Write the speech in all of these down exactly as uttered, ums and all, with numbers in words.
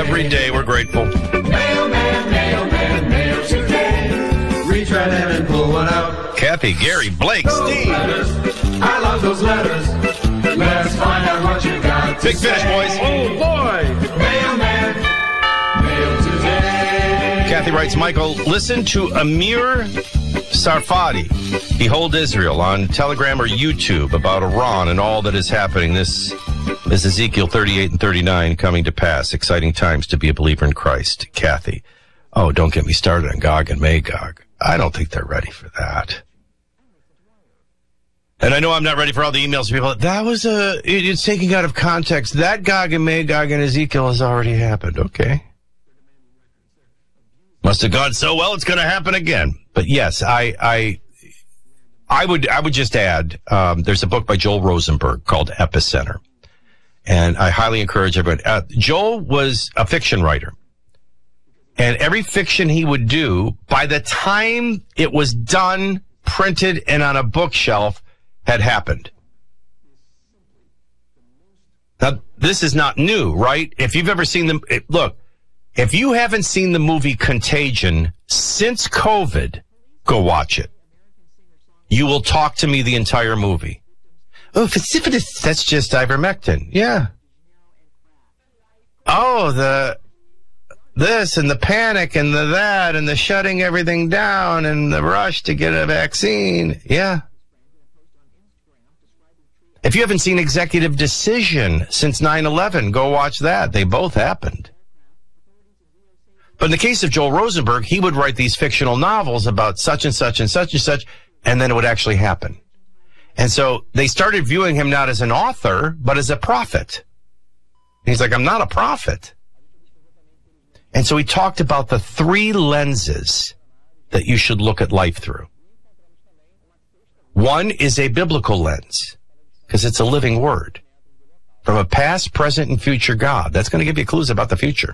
Every day we're grateful. Mailman, mailman, mail today. Reach right in and pull one out. Kathy, Gary, Blake, Those Steve. letters, I love those letters. Let's find out what you got to Big say. finish, boys. Oh, boy. Mailman, mail today. Kathy writes, Michael, listen to Amir Sarfati, Behold Israel, on Telegram or YouTube about Iran and all that is happening. This is Ezekiel thirty-eight and thirty-nine coming to pass. Exciting times to be a believer in Christ. Kathy. Oh, don't get me started on Gog and Magog. I don't think they're ready for that. And I know I'm not ready for all the emails from people. That was a, it, it's taken out of context. That Gog and Magog and Ezekiel has already happened. Okay. Must have gone so well, it's going to happen again. But yes, I, I, I would, I would just add, um, there's a book by Joel Rosenberg called Epicenter. And I highly encourage everyone. Uh, Joel was a fiction writer. And every fiction he would do, by the time it was done, printed, and on a bookshelf, had happened. Now, this is not new, right? If you've ever seen them, it, look, if you haven't seen the movie Contagion since COVID, go watch it. You will talk to me the entire movie. Oh, fasciitis, that's just ivermectin. Yeah. Oh, the this and the panic and the that and the shutting everything down and the rush to get a vaccine. Yeah. If you haven't seen Executive Decision since nine eleven, go watch that. They both happened. But in the case of Joel Rosenberg, he would write these fictional novels about such and such and such and such, and then it would actually happen. And so they started viewing him not as an author, but as a prophet. And he's like, I'm not a prophet. And so he talked about the three lenses that you should look at life through. One is a biblical lens, because it's a living word from a past, present, and future God. That's going to give you clues about the future.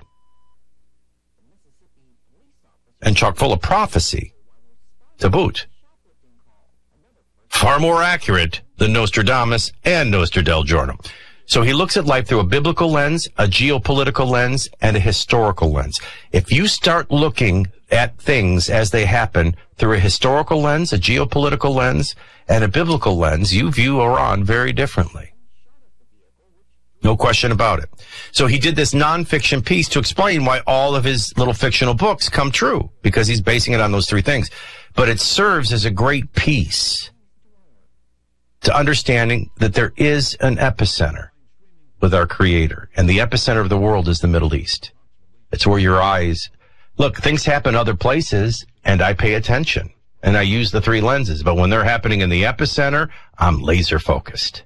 And chock full of prophecy to boot. Far more accurate than Nostradamus and Nostra del Giorno. So he looks at life through a biblical lens, a geopolitical lens, and a historical lens. If you start looking at things as they happen through a historical lens, a geopolitical lens, and a biblical lens, you view Iran very differently. No question about it. So he did this nonfiction piece to explain why all of his little fictional books come true, because he's basing it on those three things. But it serves as a great piece to understanding that there is an epicenter with our Creator. And the epicenter of the world is the Middle East. It's where your eyes... Look, things happen other places, and I pay attention. And I use the three lenses. But when they're happening in the epicenter, I'm laser focused.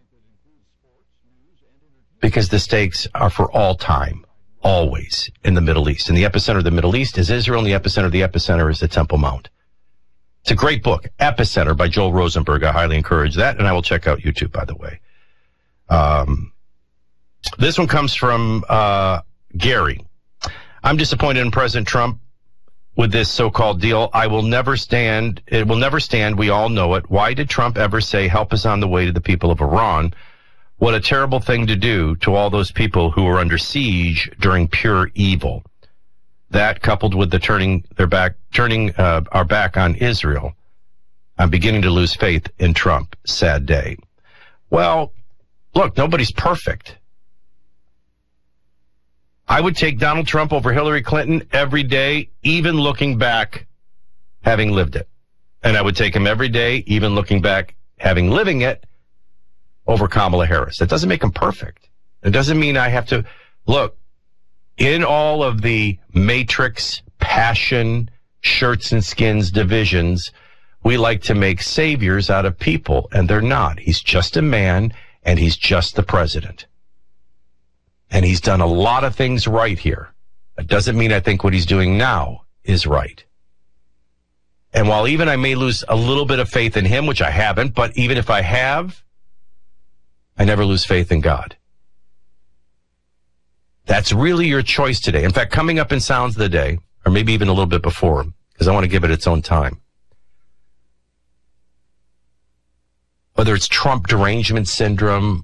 Because the stakes are for all time, always, in the Middle East. And the epicenter of the Middle East is Israel, and the epicenter of the epicenter is the Temple Mount. It's a great book, Epicenter by Joel Rosenberg. I highly encourage that, and I will check out YouTube, by the way. Um, this one comes from uh, Gary. I'm disappointed in President Trump with this so-called deal. I will never stand. It will never stand. We all know it. Why did Trump ever say help is on the way to the people of Iran? What a terrible thing to do to all those people who were under siege during pure evil. That, coupled with the turning their back, turning uh, our back on Israel, I'm beginning to lose faith in Trump. Sad day. Well, look, nobody's perfect. I would take Donald Trump over Hillary Clinton every day, even looking back, having lived it. And I would take him every day, even looking back, having living it, over Kamala Harris. That doesn't make him perfect. It doesn't mean I have to... Look, in all of the matrix, passion, shirts and skins divisions, we like to make saviors out of people, and they're not. He's just a man, and he's just the president. And he's done a lot of things right here. That doesn't mean I think what he's doing now is right. And while even I may lose a little bit of faith in him, which I haven't, but even if I have, I never lose faith in God. That's really your choice today. In fact, coming up in Sounds of the Day, or maybe even a little bit before, because I want to give it its own time. Whether it's Trump derangement syndrome